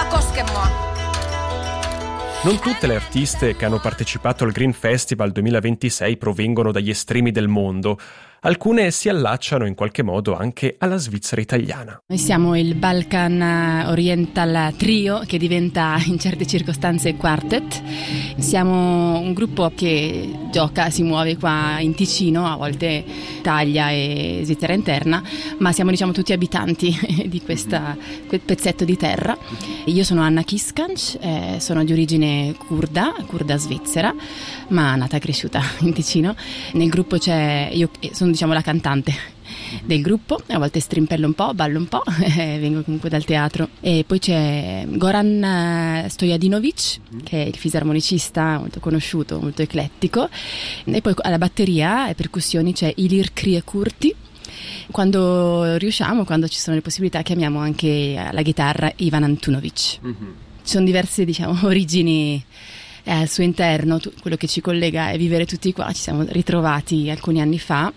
koske mua. Non tutte le artiste che hanno partecipato al Green Festival 2026 provengono dagli estremi del mondo. Alcune si allacciano in qualche modo anche alla Svizzera italiana. Noi siamo il Balkan Oriental Trio, che diventa in certe circostanze quartet. Siamo un gruppo che gioca, si muove qua in Ticino, a volte Italia e Svizzera interna, ma siamo tutti abitanti di quel pezzetto di terra. Io sono Anna Kiskanc, sono di origine curda svizzera, ma nata e cresciuta in Ticino. Nel gruppo io sono la cantante del gruppo, a volte strimpello un po', ballo un po', vengo comunque dal teatro. E poi c'è Goran Stojadinovic, che è il fisarmonicista molto conosciuto, molto eclettico, e poi alla batteria e percussioni c'è Ilir Kriekurti. Quando riusciamo, quando ci sono le possibilità, chiamiamo anche alla chitarra Ivan Antunovic. Ci sono diverse origini al suo interno. Quello che ci collega è vivere tutti qua. Ci siamo ritrovati alcuni anni fa,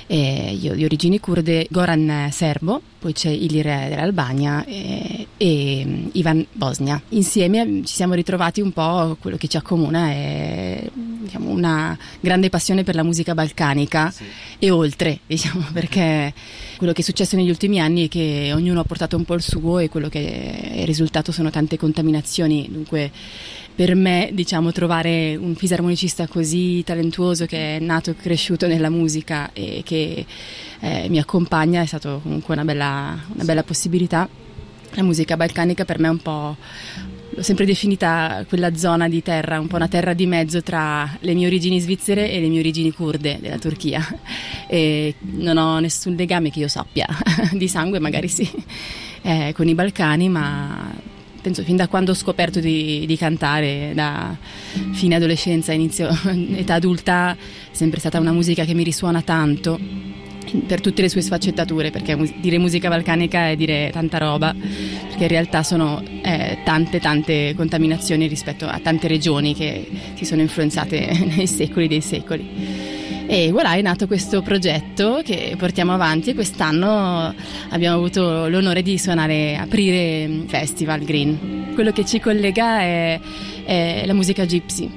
io di origini kurde, Goran serbo, poi c'è Ilir dell'Albania e Ivan Bosnia. Insieme ci siamo ritrovati un po', quello che ci accomuna è una grande passione per la musica balcanica, sì. E oltre, perché quello che è successo negli ultimi anni è che ognuno ha portato un po' il suo, e quello che è il risultato sono tante contaminazioni. Dunque per me, trovare un fisarmonicista così talentuoso, che è nato e cresciuto nella musica e che mi accompagna, è stato comunque una bella possibilità. La musica balcanica per me è un po', l'ho sempre definita quella zona di terra, un po' una terra di mezzo tra le mie origini svizzere e le mie origini kurde della Turchia, e non ho nessun legame che io sappia di sangue, magari sì, con i Balcani, ma penso fin da quando ho scoperto di cantare, da fine adolescenza, inizio età adulta, è sempre stata una musica che mi risuona tanto per tutte le sue sfaccettature, perché dire musica balcanica è dire tanta roba, perché in realtà sono tante contaminazioni rispetto a tante regioni che si sono influenzate nei secoli dei secoli. E voilà, è nato questo progetto che portiamo avanti, e quest'anno abbiamo avuto l'onore di aprire Festival Green. Quello che ci collega è la musica gypsy,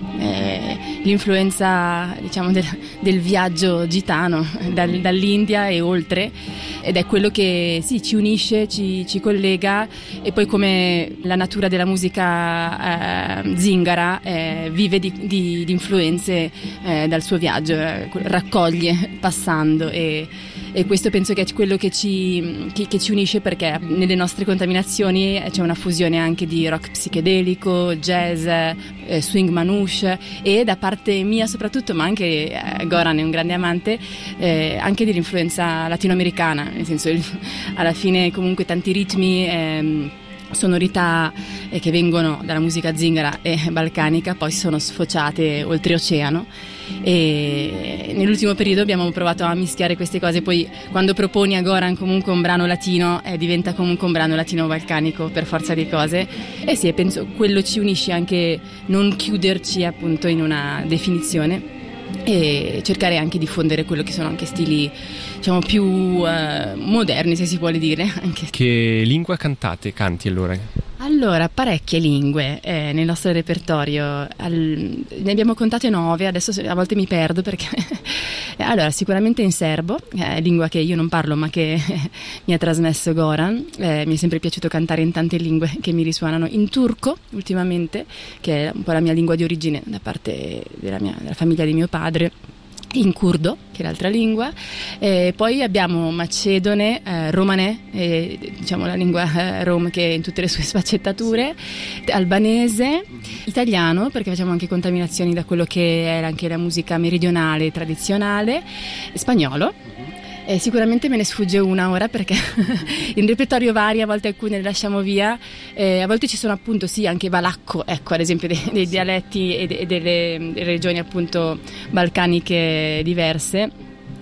l'influenza del viaggio gitano dall'India e oltre, ed è quello che ci unisce, ci collega, e poi come la natura della musica zingara vive di influenze dal suo viaggio, raccoglie passando, e questo penso che è quello che ci unisce, perché nelle nostre contaminazioni c'è una fusione anche di rock psichedelico, jazz, swing manouche, e da parte mia soprattutto, ma anche Goran è un grande amante, anche dell'influenza latinoamericana, nel senso alla fine comunque tanti ritmi, sonorità che vengono dalla musica zingara e balcanica poi si sono sfociate oltreoceano, e nell'ultimo periodo abbiamo provato a mischiare queste cose. Poi quando proponi a Goran comunque un brano latino, diventa comunque un brano latino-balcanico per forza di cose, e sì, penso quello ci unisce, anche non chiuderci appunto in una definizione, e cercare anche di diffondere quello che sono anche stili più moderni, se si vuole dire anche. Che lingua canti allora? Allora, parecchie lingue nel nostro repertorio, ne abbiamo contate 9, adesso a volte mi perdo perché allora sicuramente in serbo, lingua che io non parlo ma che mi ha trasmesso Goran, mi è sempre piaciuto cantare in tante lingue che mi risuonano, in turco ultimamente, che è un po' la mia lingua di origine da parte della famiglia di mio padre, in curdo, che è l'altra lingua, poi abbiamo macedone, romane, la lingua rom che in tutte le sue sfaccettature, albanese, italiano, perché facciamo anche contaminazioni da quello che è anche la musica meridionale tradizionale, spagnolo. Sicuramente me ne sfugge una ora perché il repertorio varia, a volte alcune le lasciamo via, a volte ci sono appunto anche valacco, ecco, ad esempio dei dialetti e delle regioni appunto balcaniche diverse.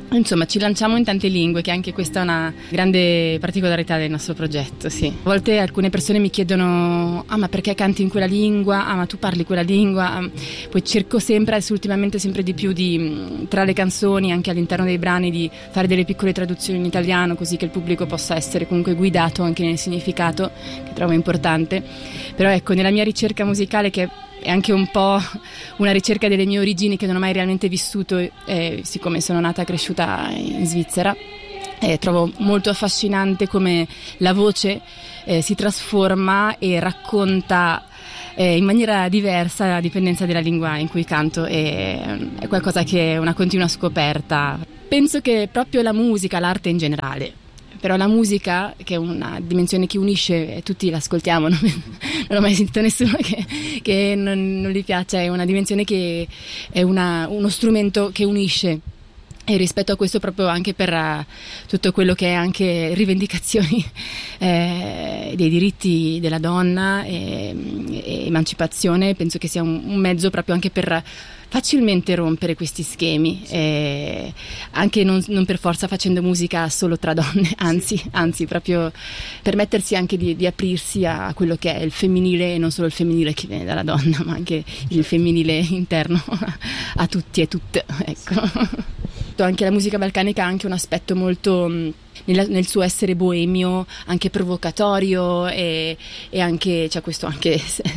Insomma, ci lanciamo in tante lingue, che anche questa è una grande particolarità del nostro progetto, sì. A volte alcune persone mi chiedono: ma perché canti in quella lingua? Ma tu parli quella lingua? Poi cerco sempre, adesso ultimamente sempre di più, tra le canzoni, anche all'interno dei brani, di fare delle piccole traduzioni in italiano, così che il pubblico possa essere comunque guidato anche nel significato, che trovo importante. Però ecco, nella mia ricerca musicale, che è anche un po' una ricerca delle mie origini, che non ho mai realmente vissuto, siccome sono nata e cresciuta in Svizzera, trovo molto affascinante come la voce si trasforma e racconta in maniera diversa a dipendenza della lingua in cui canto, e è qualcosa che è una continua scoperta. Penso che proprio la musica, l'arte in generale, però la musica, che è una dimensione che unisce, tutti l'ascoltiamo, non ho mai sentito nessuno che non gli piaccia, è una dimensione che è uno strumento che unisce, e rispetto a questo, proprio anche per tutto quello che è anche rivendicazioni dei diritti della donna e emancipazione, penso che sia un mezzo proprio anche per facilmente rompere questi schemi, anche non per forza facendo musica solo tra donne, anzi proprio permettersi anche di aprirsi a quello che è il femminile, e non solo il femminile che viene dalla donna, ma anche il femminile interno a tutti e tutte, ecco. Anche la musica balcanica ha anche un aspetto molto nel suo essere boemio, anche provocatorio, e anche c'è questo anche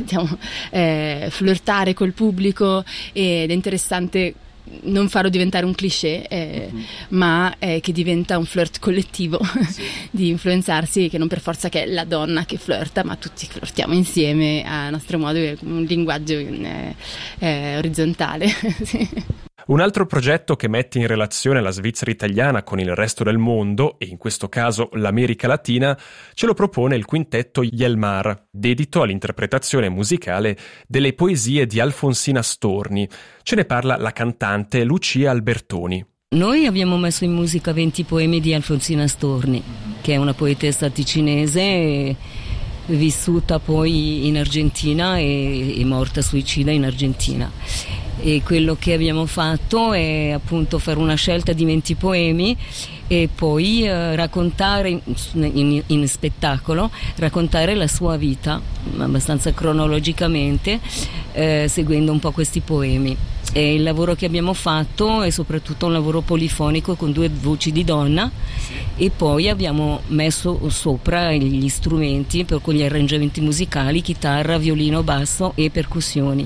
flirtare col pubblico, ed è interessante non farlo diventare un cliché, ma che diventa un flirt collettivo, di influenzarsi, che non per forza che è la donna che flirta, ma tutti flirtiamo insieme a nostro modo, un linguaggio orizzontale. Sì. Un altro progetto che mette in relazione la Svizzera italiana con il resto del mondo, e in questo caso l'America Latina, ce lo propone il quintetto Yelmar, dedito all'interpretazione musicale delle poesie di Alfonsina Storni. Ce ne parla la cantante Lucia Albertoni. Noi abbiamo messo in musica 20 poemi di Alfonsina Storni, che è una poetessa ticinese vissuta poi in Argentina e morta suicida in Argentina. E quello che abbiamo fatto è appunto fare una scelta di 20 poemi e poi raccontare in spettacolo, raccontare la sua vita abbastanza cronologicamente, seguendo un po' questi poemi. E il lavoro che abbiamo fatto è soprattutto un lavoro polifonico con 2 voci di donna, e poi abbiamo messo sopra gli strumenti con gli arrangiamenti musicali, chitarra, violino, basso e percussioni.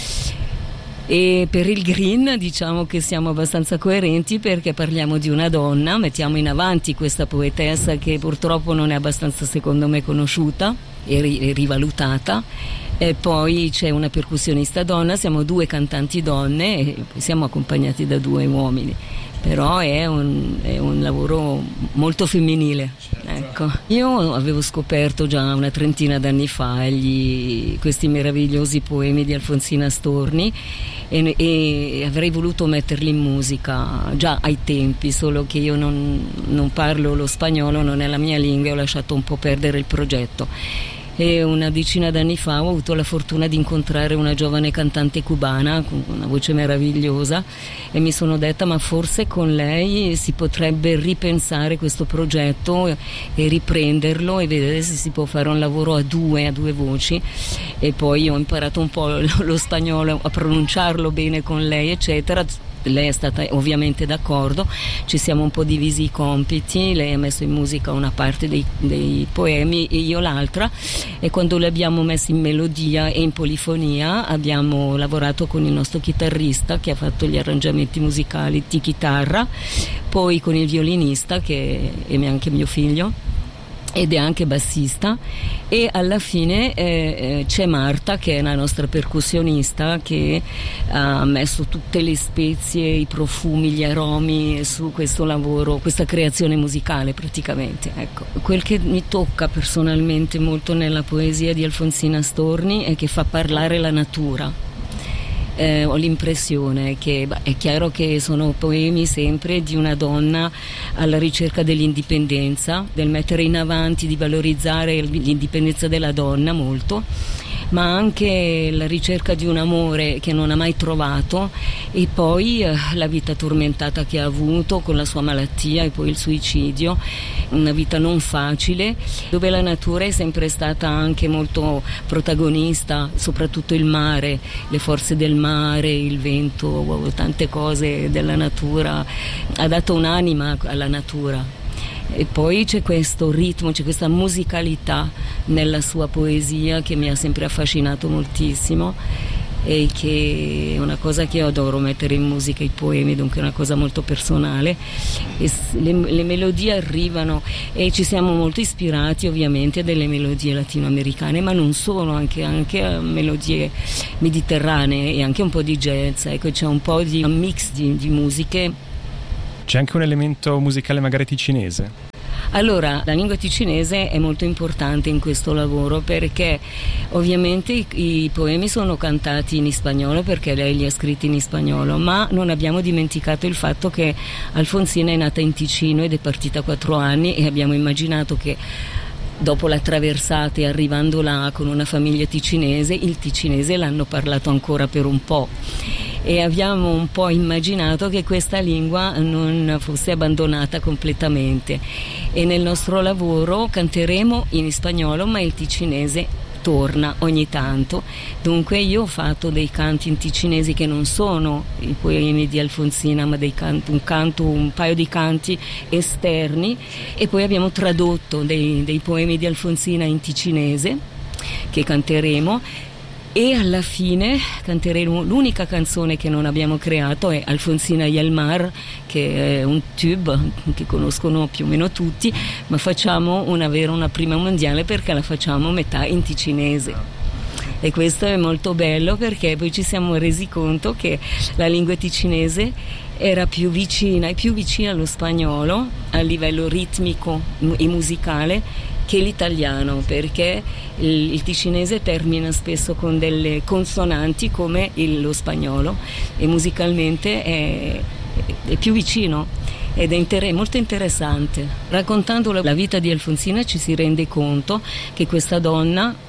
E per il Green diciamo che siamo abbastanza coerenti, perché parliamo di una donna, mettiamo in avanti questa poetessa che purtroppo non è abbastanza, secondo me, conosciuta e rivalutata, e poi c'è una percussionista donna, siamo 2 cantanti donne e siamo accompagnati da 2 uomini. Però è un lavoro molto femminile, ecco. Io avevo scoperto già una trentina d'anni fa questi meravigliosi poemi di Alfonsina Storni e avrei voluto metterli in musica già ai tempi, solo che io non parlo lo spagnolo, non è la mia lingua, e ho lasciato un po' perdere il progetto. E una decina d'anni fa ho avuto la fortuna di incontrare una giovane cantante cubana con una voce meravigliosa, e mi sono detta: ma forse con lei si potrebbe ripensare questo progetto e riprenderlo e vedere se si può fare un lavoro a due voci. E poi ho imparato un po' lo spagnolo, a pronunciarlo bene con lei, eccetera. Lei è stata ovviamente d'accordo, ci siamo un po' divisi i compiti, lei ha messo in musica una parte dei poemi e io l'altra, e quando li abbiamo messi in melodia e in polifonia abbiamo lavorato con il nostro chitarrista che ha fatto gli arrangiamenti musicali di chitarra, poi con il violinista che è anche mio figlio ed è anche bassista, e alla fine c'è Marta, che è la nostra percussionista, che ha messo tutte le spezie, i profumi, gli aromi su questo lavoro, questa creazione musicale praticamente, ecco. Quel che mi tocca personalmente molto nella poesia di Alfonsina Storni è che fa parlare la natura. Ho l'impressione che è chiaro che sono poemi sempre di una donna alla ricerca dell'indipendenza, del mettere in avanti, di valorizzare l'indipendenza della donna molto, ma anche la ricerca di un amore che non ha mai trovato, e poi la vita tormentata che ha avuto con la sua malattia e poi il suicidio, una vita non facile, dove la natura è sempre stata anche molto protagonista, soprattutto il mare, le forze del mare, il vento, tante cose della natura, ha dato un'anima alla natura. E poi c'è questo ritmo, c'è questa musicalità nella sua poesia che mi ha sempre affascinato moltissimo, e che è una cosa che io adoro mettere in musica, i poemi, dunque è una cosa molto personale, e le melodie arrivano, e ci siamo molto ispirati ovviamente a delle melodie latinoamericane, ma non solo, anche a melodie mediterranee e anche un po' di jazz, ecco, c'è un po' di un mix di musiche. C'è anche un elemento musicale magari ticinese? Allora, la lingua ticinese è molto importante in questo lavoro, perché ovviamente i poemi sono cantati in spagnolo, perché lei li ha scritti in spagnolo, ma non abbiamo dimenticato il fatto che Alfonsina è nata in Ticino ed è partita a 4 anni, e abbiamo immaginato che dopo la traversata e arrivando là con una famiglia ticinese, il ticinese l'hanno parlato ancora per un po', e abbiamo un po' immaginato che questa lingua non fosse abbandonata completamente, e nel nostro lavoro canteremo in spagnolo, ma il ticinese torna ogni tanto. Dunque io ho fatto dei canti in ticinesi che non sono i poemi di Alfonsina, ma un paio di canti esterni, e poi abbiamo tradotto dei poemi di Alfonsina in ticinese che canteremo, e alla fine canteremo l'unica canzone che non abbiamo creato, è Alfonsina y el mar, che è un tube che conoscono più o meno tutti, ma facciamo una prima mondiale perché la facciamo metà in ticinese, e questo è molto bello, perché poi ci siamo resi conto che la lingua ticinese era più vicina allo spagnolo a livello ritmico e musicale che l'italiano, perché il ticinese termina spesso con delle consonanti come lo spagnolo, e musicalmente è più vicino, ed è molto interessante. Raccontando la vita di Alfonsina ci si rende conto che questa donna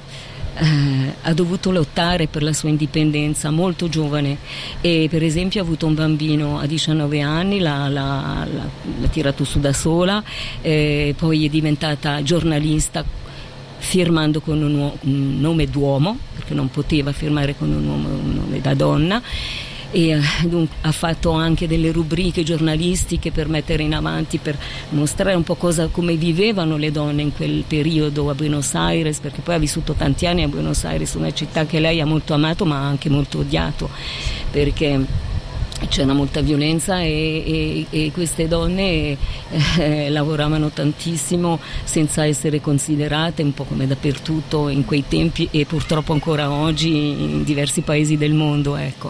ha dovuto lottare per la sua indipendenza molto giovane, e per esempio ha avuto un bambino a 19 anni, l'ha tirato su da sola, poi è diventata giornalista firmando con un nome d'uomo, perché non poteva firmare con un nome da donna, e dunque ha fatto anche delle rubriche giornalistiche per mettere in avanti, per mostrare un po' come vivevano le donne in quel periodo a Buenos Aires, perché poi ha vissuto tanti anni a Buenos Aires, una città che lei ha molto amato ma ha anche molto odiato, perché c'era molta violenza, e queste donne lavoravano tantissimo senza essere considerate, un po' come dappertutto in quei tempi, e purtroppo ancora oggi in diversi paesi del mondo, ecco.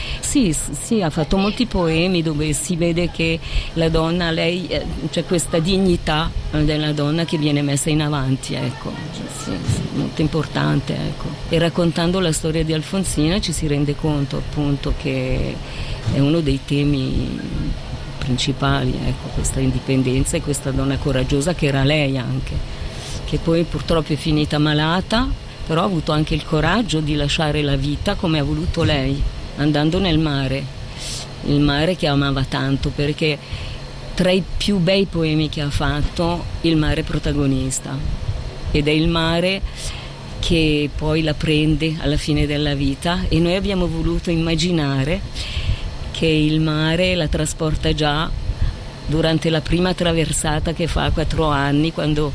Sì, ha fatto molti poemi dove si vede che la donna, lei, c'è questa dignità della donna che viene messa in avanti, ecco. Sì, molto importante, ecco. E raccontando la storia di Alfonsina ci si rende conto appunto che è uno dei temi principali, ecco, questa indipendenza e questa donna coraggiosa che era lei anche, che poi purtroppo è finita malata, però ha avuto anche il coraggio di lasciare la vita come ha voluto lei, andando nel mare, il mare che amava tanto, perché tra i più bei poemi che ha fatto il mare è protagonista, ed è il mare che poi la prende alla fine della vita, e noi abbiamo voluto immaginare che il mare la trasporta già durante la prima traversata che fa a 4 anni, quando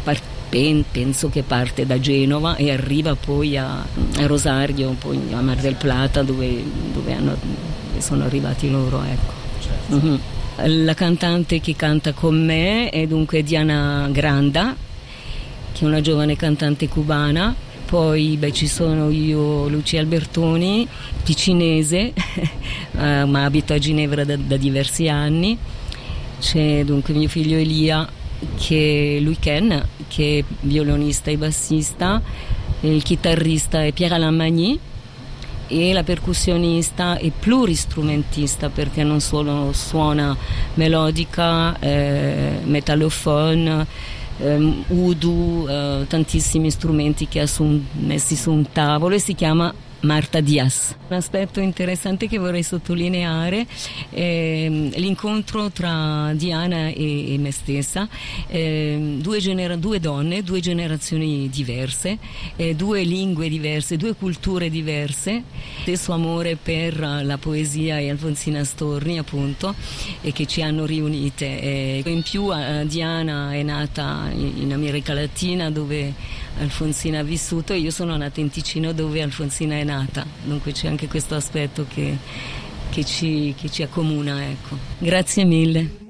penso che parte da Genova e arriva poi a Rosario, poi a Mar del Plata, dove sono arrivati loro, ecco. Certo. Mm-hmm. La cantante che canta con me è dunque Diana Granda, che è una giovane cantante cubana. Poi ci sono io, Lucia Albertoni, ticinese, ma abito a Ginevra da diversi anni. C'è dunque mio figlio Elia, che lui Ken, che è violonista e bassista, il chitarrista è Pierre Alain Magny, e la percussionista è pluristrumentista, perché non solo suona melodica, metallophone, udu, tantissimi strumenti che ha messi su un tavolo, e si chiama Marta Diaz. Un aspetto interessante che vorrei sottolineare è l'incontro tra Diana e me stessa, due donne, due generazioni diverse, due lingue diverse, due culture diverse, stesso amore per la poesia e Alfonsina Storni, appunto, e che ci hanno riunite. In più Diana è nata in America Latina, dove Alfonsina ha vissuto, e io sono nata in Ticino, dove Alfonsina è nata. Dunque c'è anche questo aspetto che ci accomuna, ecco. Grazie mille.